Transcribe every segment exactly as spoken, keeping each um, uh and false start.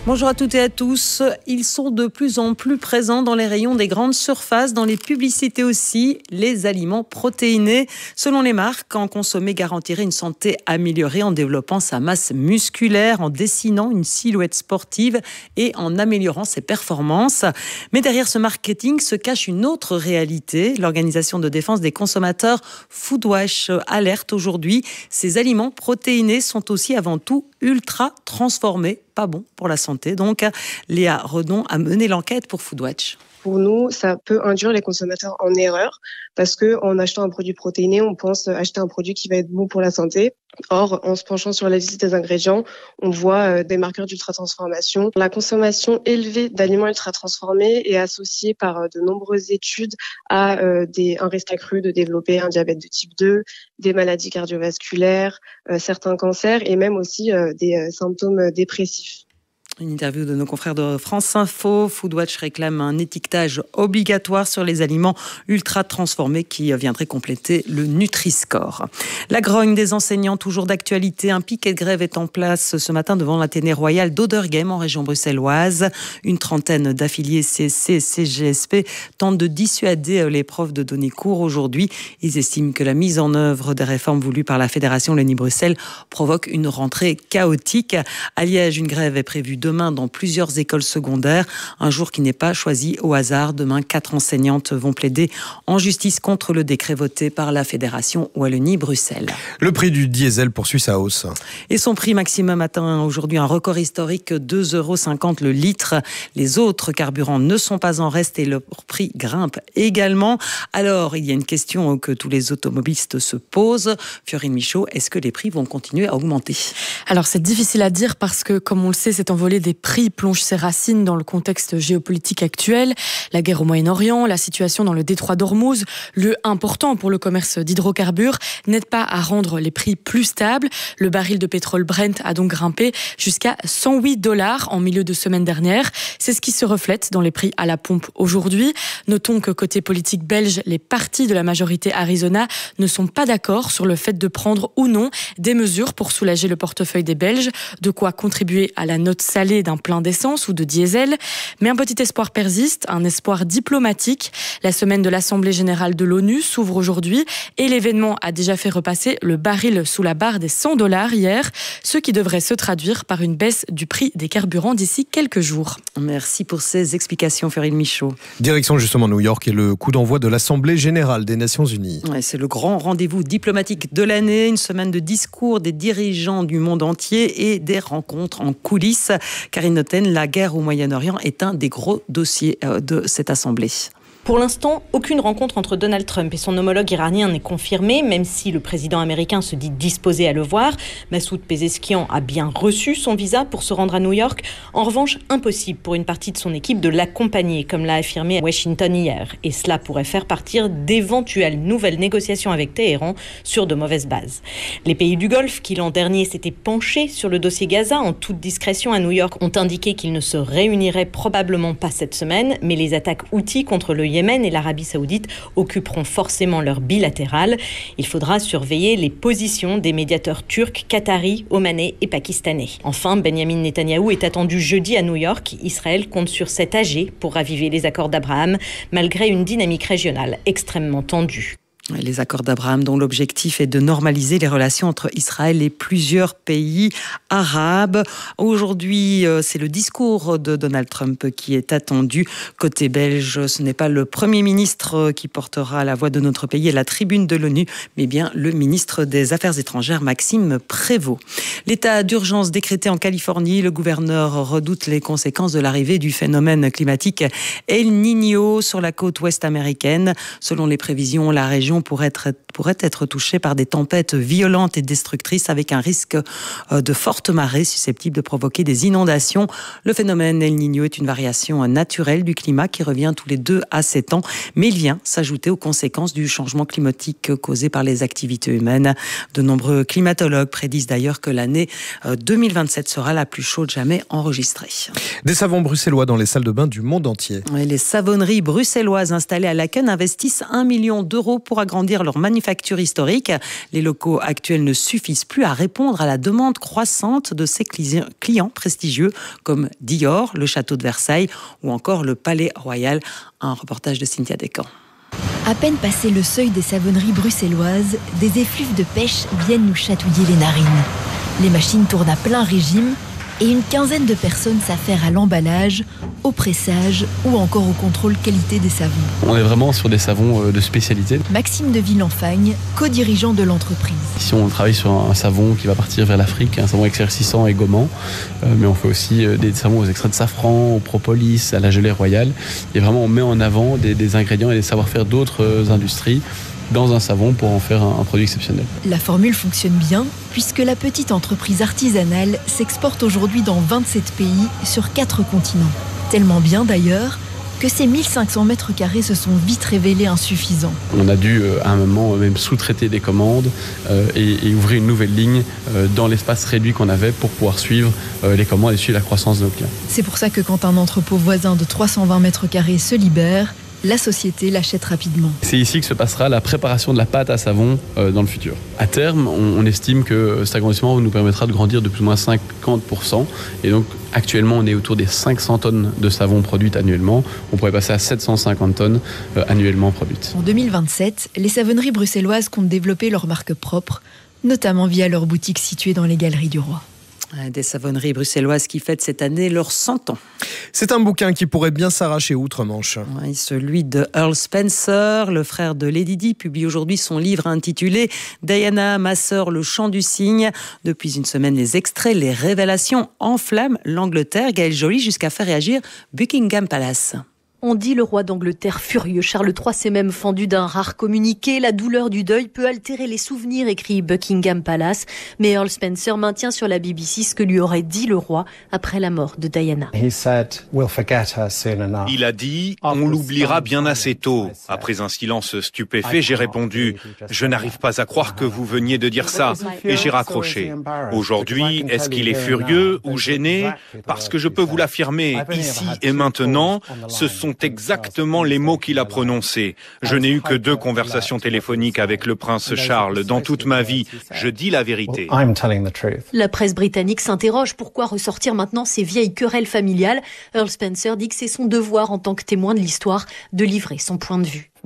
Bonjour à toutes et à tous. Ils sont de plus en plus présents dans les rayons des grandes surfaces, dans les publicités aussi, les aliments protéinés. Selon les marques, en consommer garantirait une santé améliorée en développant sa masse musculaire, en dessinant une silhouette sportive et en améliorant ses performances. Mais derrière ce marketing se cache une autre réalité. L'organisation de défense des consommateurs Foodwatch alerte aujourd'hui. Ces aliments protéinés sont aussi avant tout ultra transformés. Pas bon pour la santé. Donc, Léa Redon a mené l'enquête pour Foodwatch. Pour nous, ça peut induire les consommateurs en erreur parce que en achetant un produit protéiné, on pense acheter un produit qui va être bon pour la santé. Or, en se penchant sur la liste des ingrédients, on voit des marqueurs d'ultra-transformation. La consommation élevée d'aliments ultra-transformés est associée par de nombreuses études à des, un risque accru de développer un diabète de type deux, des maladies cardiovasculaires, certains cancers et même aussi des symptômes dépressifs. Une interview de nos confrères de France Info. Foodwatch réclame un étiquetage obligatoire sur les aliments ultra transformés qui viendrait compléter le Nutri-Score. La grogne des enseignants, toujours d'actualité. Un piquet de grève est en place ce matin devant l'Athénée Royal d'Oderghem en région bruxelloise. Une trentaine d'affiliés C S C et C G S P tentent de dissuader les profs de donner cours aujourd'hui. Ils estiment que la mise en œuvre des réformes voulues par la Fédération Wallonie-Bruxelles provoque une rentrée chaotique. À Liège, une grève est prévue demain dans plusieurs écoles secondaires. Un jour qui n'est pas choisi au hasard. Demain, quatre enseignantes vont plaider en justice contre le décret voté par la Fédération Wallonie-Bruxelles. Le prix du diesel poursuit sa hausse. Et son prix maximum atteint aujourd'hui un record historique, deux euros cinquante le litre. Les autres carburants ne sont pas en reste et leur prix grimpe également. Alors, il y a une question que tous les automobilistes se posent. Fiorine Michaud, est-ce que les prix vont continuer à augmenter ? Alors, c'est difficile à dire parce que, comme on le sait, cet envolé des prix plonge ses racines dans le contexte géopolitique actuel. La guerre au Moyen-Orient, la situation dans le détroit d'Ormuz, lieu important pour le commerce d'hydrocarbures, n'aide pas à rendre les prix plus stables. Le baril de pétrole Brent a donc grimpé jusqu'à cent huit dollars en milieu de semaine dernière. C'est ce qui se reflète dans les prix à la pompe aujourd'hui. Notons que côté politique belge, les partis de la majorité Arizona ne sont pas d'accord sur le fait de prendre ou non des mesures pour soulager le portefeuille des Belges, de quoi contribuer à la note salée d'un plein d'essence ou de diesel. Mais un petit espoir persiste, un espoir diplomatique. La semaine de l'Assemblée générale de l'ONU s'ouvre aujourd'hui et l'événement a déjà fait repasser le baril sous la barre des cent dollars hier, ce qui devrait se traduire par une baisse du prix des carburants d'ici quelques jours. Merci pour ces explications, Fiorine Michaud. Direction justement New York et le coup d'envoi de l'Assemblée générale des Nations unies. Ouais, c'est le grand rendez-vous diplomatique de l'année, une semaine de discours des dirigeants du monde entier et des rencontres en coulisses. Karine Noten, la guerre au Moyen-Orient est un des gros dossiers de cette assemblée. Pour l'instant, aucune rencontre entre Donald Trump et son homologue iranien n'est confirmée, même si le président américain se dit disposé à le voir. Massoud Pezeshkian a bien reçu son visa pour se rendre à New York. En revanche, impossible pour une partie de son équipe de l'accompagner, comme l'a affirmé Washington hier. Et cela pourrait faire partir d'éventuelles nouvelles négociations avec Téhéran sur de mauvaises bases. Les pays du Golfe, qui l'an dernier s'étaient penchés sur le dossier Gaza en toute discrétion à New York, ont indiqué qu'ils ne se réuniraient probablement pas cette semaine, mais les attaques Houthis contre le Yémen et l'Arabie Saoudite occuperont forcément leur bilatéral. Il faudra surveiller les positions des médiateurs turcs, qataris, omanais et pakistanais. Enfin, Benjamin Netanyahou est attendu jeudi à New York. Israël compte sur cet A G pour raviver les accords d'Abraham, malgré une dynamique régionale extrêmement tendue. Les accords d'Abraham dont l'objectif est de normaliser les relations entre Israël et plusieurs pays arabes. Aujourd'hui, c'est le discours de Donald Trump qui est attendu. Côté belge, ce n'est pas le Premier ministre qui portera la voix de notre pays à la tribune de l'ONU, mais bien le ministre des Affaires étrangères, Maxime Prévost. L'état d'urgence décrété en Californie, le gouverneur redoute les conséquences de l'arrivée du phénomène climatique El Niño sur la côte ouest américaine. Selon les prévisions, la région pourrait être, pourrait être touchée par des tempêtes violentes et destructrices avec un risque de fortes marées susceptibles de provoquer des inondations. Le phénomène El Niño est une variation naturelle du climat qui revient tous les deux à sept ans, mais il vient s'ajouter aux conséquences du changement climatique causé par les activités humaines. De nombreux climatologues prédisent d'ailleurs que l'année deux mille vingt-sept sera la plus chaude jamais enregistrée. Des savons bruxellois dans les salles de bain du monde entier. Les savonneries bruxelloises installées à Laken investissent un million d'euros pour agrandir leur manufacture historique. Les locaux actuels ne suffisent plus à répondre à la demande croissante de ces clients prestigieux comme Dior, le château de Versailles ou encore le Palais Royal. Un reportage de Cynthia Descamps. À peine passé le seuil des savonneries bruxelloises, des effluves de pêche viennent nous chatouiller les narines. Les machines tournent à plein régime et une quinzaine de personnes s'affairent à l'emballage, au pressage ou encore au contrôle qualité des savons. On est vraiment sur des savons de spécialité. Maxime de Villenfagne, co-dirigeant de l'entreprise. Ici, on travaille sur un savon qui va partir vers l'Afrique, un savon éclaircissant et gommant, euh, mais on fait aussi des savons aux extraits de safran, au propolis, à la gelée royale. Et vraiment, on met en avant des, des ingrédients et des savoir-faire d'autres industries dans un savon pour en faire un, un produit exceptionnel. La formule fonctionne bien puisque la petite entreprise artisanale s'exporte aujourd'hui dans vingt-sept pays sur quatre continents. Tellement bien d'ailleurs que ces mille cinq cents mètres carrés se sont vite révélés insuffisants. On a dû euh, à un moment même sous-traiter des commandes euh, et, et ouvrir une nouvelle ligne euh, dans l'espace réduit qu'on avait pour pouvoir suivre euh, les commandes et suivre la croissance de nos clients. C'est pour ça que quand un entrepôt voisin de trois cent vingt mètres carrés se libère, la société l'achète rapidement. C'est ici que se passera la préparation de la pâte à savon euh, dans le futur. À terme, on, on estime que cet agrandissement nous permettra de grandir de plus ou moins cinquante pour cent. Et donc, actuellement, on est autour des cinq cents tonnes de savon produites annuellement. On pourrait passer à sept cent cinquante tonnes euh, annuellement produites. En deux mille vingt-sept, les savonneries bruxelloises comptent développer leur marque propre, notamment via leur boutique située dans les Galeries du Roi. Des savonneries bruxelloises qui fêtent cette année leurs cent ans. C'est un bouquin qui pourrait bien s'arracher outre-Manche. Oui, celui de Earl Spencer, le frère de Lady Di, publie aujourd'hui son livre intitulé « Diana, ma sœur, le chant du cygne ». Depuis une semaine, les extraits, les révélations enflamment l'Angleterre. Gaëlle Joly jusqu'à faire réagir Buckingham Palace. On dit le roi d'Angleterre furieux. Charles trois s'est même fendu d'un rare communiqué. La douleur du deuil peut altérer les souvenirs, écrit Buckingham Palace. Mais Earl Spencer maintient sur la B B C ce que lui aurait dit le roi après la mort de Diana. Il a dit « On l'oubliera bien assez tôt ». Après un silence stupéfait, j'ai répondu « Je n'arrive pas à croire que vous veniez de dire ça ». Et j'ai raccroché. Aujourd'hui, est-ce qu'il est furieux ou gêné ? Parce que je peux vous l'affirmer, ici et maintenant, ce sont exactement les mots qu'il a prononcés. Je n'ai eu que deux conversations téléphoniques avec le prince Charles dans toute ma vie. Je dis la vérité. La presse britannique s'interroge. Pourquoi ressortir maintenant ces vieilles querelles familiales ? Earl Spencer dit que c'est son devoir en tant que témoin de l'histoire de livrer son point de vue.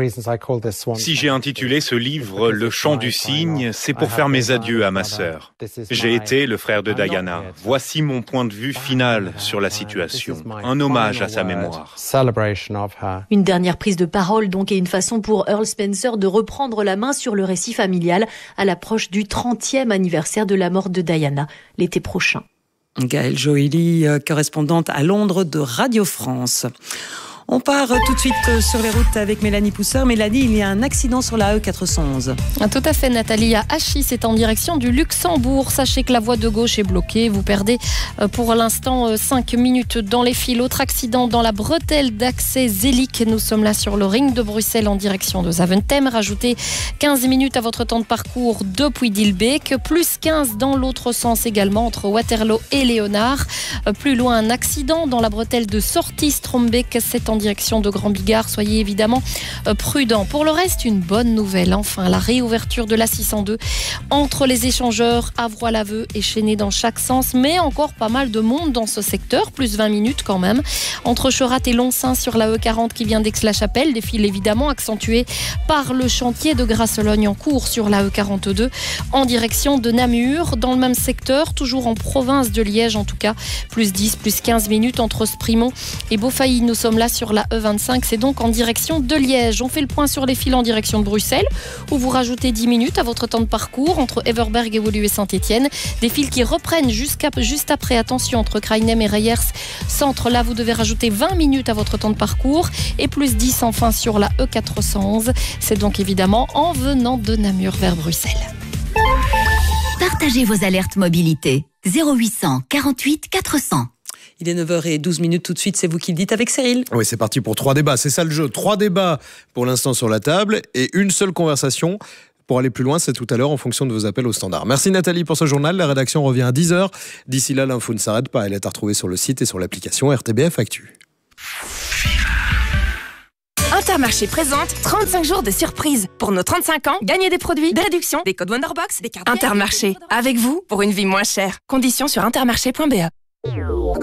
Si j'ai intitulé ce livre « Le chant du cygne », c'est pour faire mes adieux à ma sœur. J'ai été le frère de Diana. Voici mon point de vue final sur la situation. Un hommage à sa mémoire. Une dernière prise de parole donc et une façon pour Earl Spencer de reprendre la main sur le récit familial à l'approche du trentième anniversaire de la mort de Diana l'été prochain. Gaëlle Joly, correspondante à Londres de Radio France. On part tout de suite sur les routes avec Mélanie Pousseur. Mélanie, il y a un accident sur la E quatre cent onze. Tout à fait, Nathalie. À Achis, c'est en direction du Luxembourg. Sachez que la voie de gauche est bloquée. Vous perdez pour l'instant cinq minutes dans les fils. Autre accident dans la bretelle d'accès Zélic. Nous sommes là sur le ring de Bruxelles en direction de Zaventem. Rajoutez quinze minutes à votre temps de parcours depuis Dilbeek. Plus quinze dans l'autre sens également entre Waterloo et Léonard. Plus loin, un accident dans la bretelle de sortie Strombeek. C'est en direction de Grand Bigard. Soyez évidemment prudents. Pour le reste, une bonne nouvelle. Enfin, la réouverture de l'A six cent deux entre les échangeurs Avroy-Laveux et Chénet dans chaque sens, mais encore pas mal de monde dans ce secteur, plus vingt minutes quand même. Entre Cherat et Lonsin sur la E quarante qui vient d'Aix-la-Chapelle, des files évidemment accentuées par le chantier de Grasselogne en cours sur la E quarante-deux en direction de Namur. Dans le même secteur, toujours en province de Liège en tout cas, plus dix, plus quinze minutes entre Sprimont et Beaufailly. Nous sommes là sur la E vingt-cinq, c'est donc en direction de Liège. On fait le point sur les files en direction de Bruxelles, où vous rajoutez dix minutes à votre temps de parcours entre Everberg et Woluwe et Saint-Étienne. Des files qui reprennent jusqu'à, juste après, attention, entre Krainem et Reyers Centre. Là, vous devez rajouter vingt minutes à votre temps de parcours et plus dix enfin sur la E quatre cent onze. C'est donc évidemment en venant de Namur vers Bruxelles. Partagez vos alertes mobilité. zéro huit cent quarante-huit quatre cents. Il est neuf heures douze minutes tout de suite, c'est vous qui le dites avec Cyril. Oui, c'est parti pour trois débats, c'est ça le jeu. Trois débats pour l'instant sur la table et une seule conversation. Pour aller plus loin, c'est tout à l'heure en fonction de vos appels au standard. Merci Nathalie pour ce journal. La rédaction revient à dix heures. D'ici là, l'info ne s'arrête pas. Elle est à retrouver sur le site et sur l'application R T B F Actu. Intermarché présente trente-cinq jours de surprise. Pour nos trente-cinq ans, gagnez des produits, des réductions, des codes Wonderbox, des cartes. Intermarché, avec vous pour une vie moins chère. Conditions sur intermarché point b e.